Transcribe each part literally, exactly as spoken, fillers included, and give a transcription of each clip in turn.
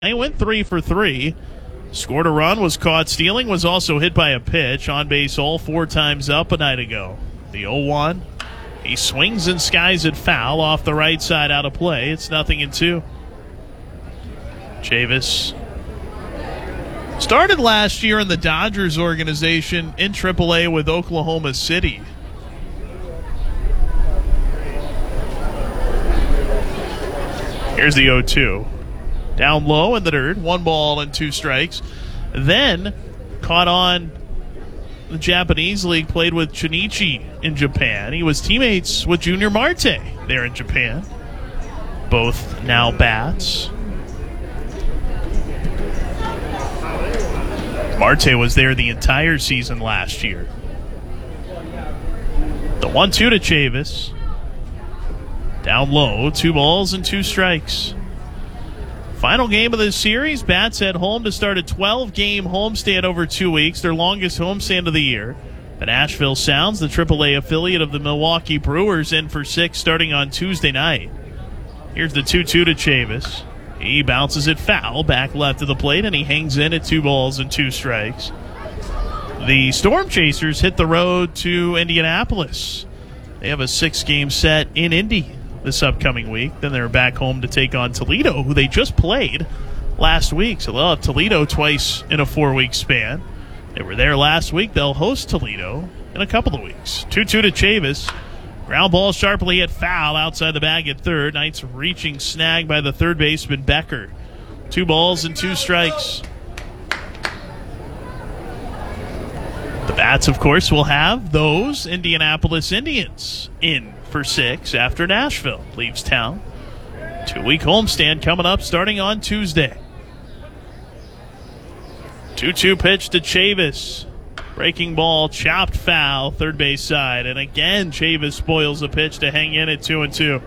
He went three for three. Scored a run, was caught stealing, was also hit by a pitch. On base all four times up a night ago. The oh one. He swings and skies it foul off the right side out of play. It's nothing in two. Chavis started last year in the Dodgers organization in triple A with Oklahoma City. Here's the oh two. Down low in the dirt, one ball and two strikes. Then caught on the Japanese league, played with Chinichi in Japan. He was teammates with Junior Marte there in Japan. Both now bats. Marte was there the entire season last year. The one two to Chavis. Down low, two balls and two strikes. Final game of this series, Bats head home to start a twelve-game homestand over two weeks, their longest homestand of the year. The Nashville Sounds, the triple A affiliate of the Milwaukee Brewers, in for six starting on Tuesday night. Here's the two two to Chavis. He bounces it foul, back left of the plate, and he hangs in at two balls and two strikes. The Storm Chasers hit the road to Indianapolis. They have a six-game set in Indy this upcoming week. Then they're back home to take on Toledo, who they just played last week. So they'll have Toledo twice in a four-week span. They were there last week. They'll host Toledo in a couple of weeks. two two to Chavis. Ground ball sharply hit foul outside the bag at third. Nice reaching snag by the third baseman Becker. Two balls and two strikes. The Bats, of course, will have those Indianapolis Indians in for six after Nashville leaves town. Two-week homestand coming up starting on Tuesday. two two pitch to Chavis. Breaking ball, chopped foul, third base side. And again, Chavis spoils a pitch to hang in at two and two.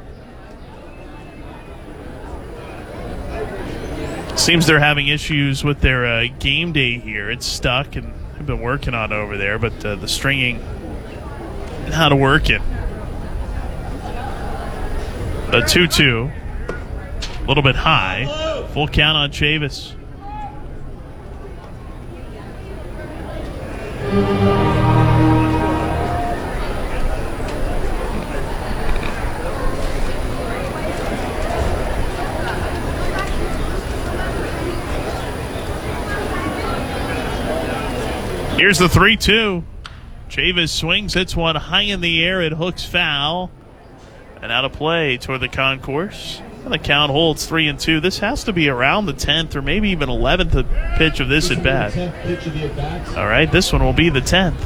Seems they're having issues with their uh, game day here. It's stuck, and they've been working on it over there, but uh, the stringing not working. The two two. A little bit high. Full count on Chavis. Here's the three two. Chavis swings, hits one high in the air. It hooks foul. And out of play toward the concourse. And the count holds three and two. This has to be around the tenth or maybe even eleventh pitch of this at bat. All right, this one will be the tenth.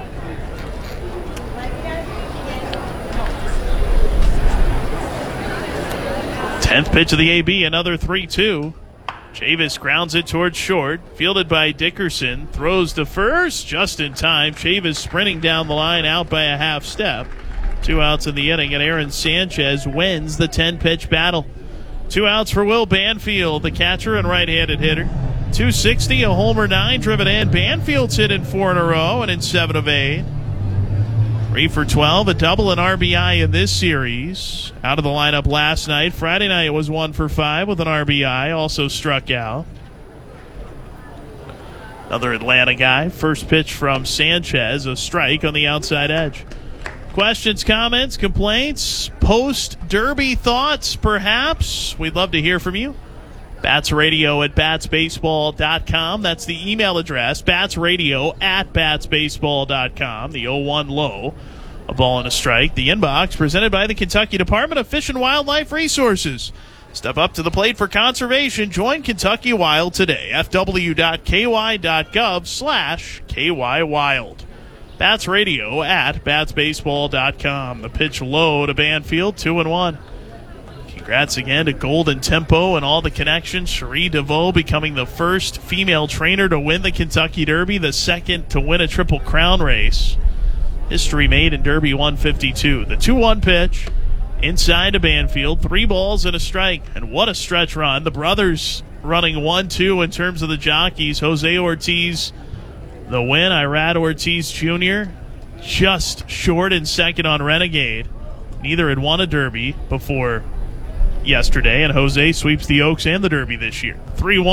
tenth pitch of the A B, another three two. Chavis grounds it towards short. Fielded by Dickerson. Throws to first just in time. Chavis sprinting down the line, out by a half step. Two outs in the inning, and Aaron Sanchez wins the ten-pitch battle. Two outs for Will Banfield, the catcher and right-handed hitter. two sixty, a homer, nine driven in. Banfield's hit in four in a row and in seven of eight. Three for twelve, a double and R B I in this series. Out of the lineup last night. Friday night was one for five with an R B I, also struck out. Another Atlanta guy. First pitch from Sanchez, a strike on the outside edge. Questions, comments, complaints, post-derby thoughts, perhaps? We'd love to hear from you. Bats Radio at bats baseball dot com. That's the email address. Bats Radio at bats baseball dot com. The oh one low. A ball and a strike. The inbox presented by the Kentucky Department of Fish and Wildlife Resources. Step up to the plate for conservation. Join Kentucky Wild today. f w dot k y dot gov slash k y wild. Bats Radio at bats baseball dot com. The pitch low to Banfield, two and one. Congrats again to Golden Tempo and all the connections. Cherie DeVoe becoming the first female trainer to win the Kentucky Derby, the second to win a Triple Crown race. History made in Derby one fifty-two. The two one pitch inside to Banfield. Three balls and a strike. And what a stretch run. The brothers running one two in terms of the jockeys. Jose Ortiz, the win. Irad Ortiz Junior just short in second on Renegade. Neither had won a Derby before yesterday, and Jose sweeps the Oaks and the Derby this year. three one.